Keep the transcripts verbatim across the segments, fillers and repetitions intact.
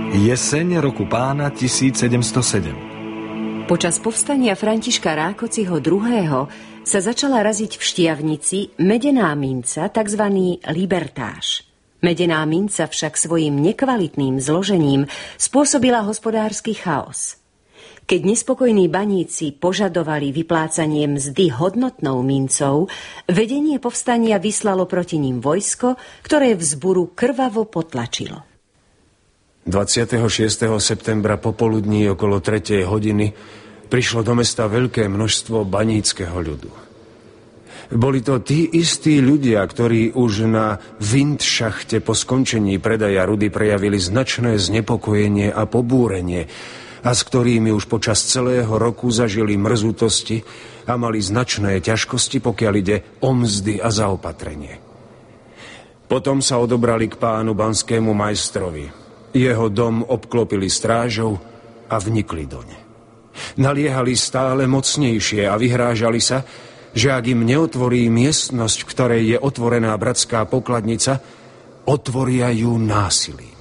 Jeseň roku pána tisícsedemstosedem. Počas povstania Františka Rákociho druhého. sa začala raziť v Štiavnici medená minca, tzv. Libertáž. Medená minca však svojim nekvalitným zložením spôsobila hospodársky chaos. Keď nespokojní baníci požadovali vyplácanie mzdy hodnotnou mincou, vedenie povstania vyslalo proti ním vojsko, ktoré vzburu krvavo potlačilo. dvadsiateho šiesteho septembra popoludní okolo tretej hodiny prišlo do mesta veľké množstvo baníckeho ľudu. Boli to tí istí ľudia, ktorí už na Windšachte po skončení predaja rudy prejavili značné znepokojenie a pobúrenie a s ktorými už počas celého roku zažili mrzutosti a mali značné ťažkosti, pokiaľ ide o mzdy a zaopatrenie. Potom sa odobrali k pánu banskému majstrovi. Jeho dom obklopili strážou a vnikli doň. Naliehali stále mocnejšie a vyhrážali sa, že ak im neotvorí miestnosť, v ktorej je otvorená bratská pokladnica, otvoria ju násilím.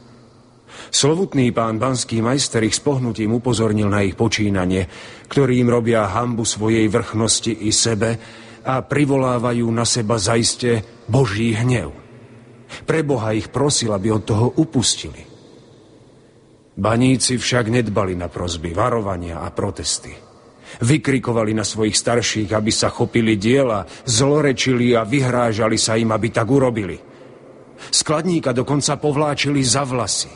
Slovutný pán banský majster ich s pohnutím upozornil na ich počínanie, ktorým robia hanbu svojej vrchnosti i sebe a privolávajú na seba zaiste Boží hnev. Pre Boha ich prosil, aby od toho upustili. Baníci však nedbali na prosby, varovania a protesty. Vykrikovali na svojich starších, aby sa chopili diela, zlorečili a vyhrážali sa im, aby tak urobili. Skladníka dokonca povláčili za vlasy.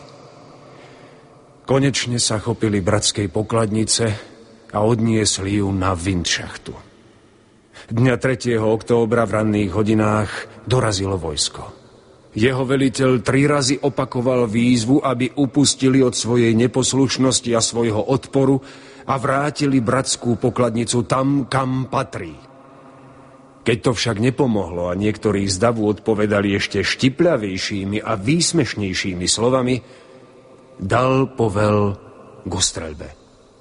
Konečne sa chopili bratskej pokladnice a odniesli ju na Windšachtu. Dňa tretieho októbra v ranných hodinách dorazilo vojsko. Jeho veliteľ tri razy opakoval výzvu, aby upustili od svojej neposlušnosti a svojho odporu a vrátili bratskú pokladnicu tam, kam patrí. Keď to však nepomohlo a niektorí z davu odpovedali ešte štipľavejšími a výsmešnejšími slovami, dal povel ku streľbe.